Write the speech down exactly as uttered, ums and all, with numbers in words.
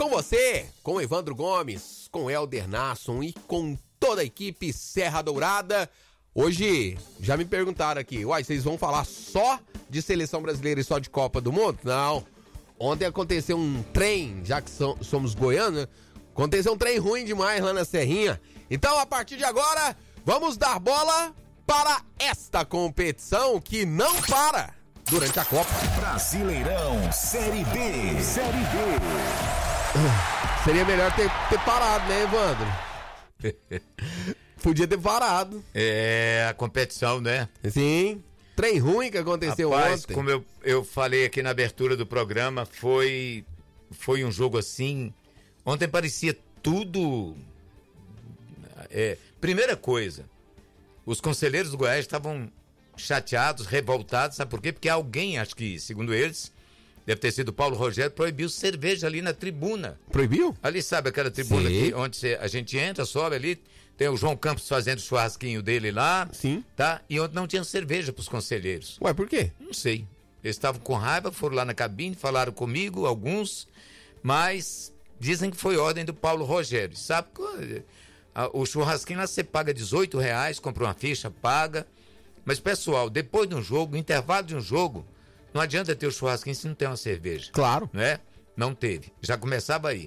com você, com Evandro Gomes, com Helder Nasson e com toda a equipe Serra Dourada. Hoje, já me perguntaram aqui, uai, vocês vão falar só de seleção brasileira e só de Copa do Mundo? Não. Ontem aconteceu um trem, já que so- somos goianos, aconteceu um trem ruim demais lá na Serrinha. Então, a partir de agora, vamos dar bola para esta competição que não para durante a Copa. Brasileirão Série B. Série B. Seria melhor ter, ter parado, né, Evandro? Podia ter parado. É, a competição, né? Sim. Trem ruim que aconteceu Rapaz, ontem. como eu, eu falei aqui na abertura do programa, foi, foi um jogo assim. Ontem parecia tudo. É, primeira coisa, os conselheiros do Goiás estavam chateados, revoltados, sabe por quê? Porque alguém, acho que, segundo eles, deve ter sido o Paulo Rogério, proibiu cerveja ali na tribuna. Proibiu? Ali, sabe, aquela tribuna Sim. aqui, onde cê, a gente entra, sobe ali, tem o João Campos fazendo o churrasquinho dele lá. Sim. Tá? E ontem não tinha cerveja pros conselheiros. Ué, por quê? Não sei. Eles estavam com raiva, foram lá na cabine, falaram comigo, alguns, mas dizem que foi ordem do Paulo Rogério. Sabe, o churrasquinho lá você paga dezoito reais, compra uma ficha, paga. Mas, pessoal, depois de um jogo, no intervalo de um jogo, não adianta ter o churrasquinho se não tem uma cerveja. Claro. Não é? Não teve. Já começava aí.